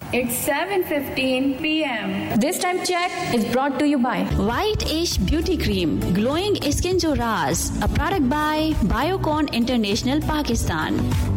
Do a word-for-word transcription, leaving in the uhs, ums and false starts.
It's seven fifteen p m This time check is brought to you by White Ish Beauty Cream, Glowing Skin Jo Raaz, a product by Biocon International Pakistan.